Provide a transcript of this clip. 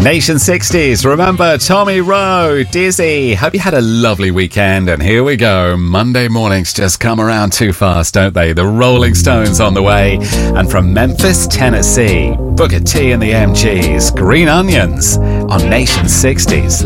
Nation 60s, remember Tommy Rowe, Dizzy. Hope you had a lovely weekend, and here we go. Monday mornings just come around too fast, don't they? The Rolling Stones on the way, and from Memphis, Tennessee, Booker T and the MGs, Green Onions on Nation 60s.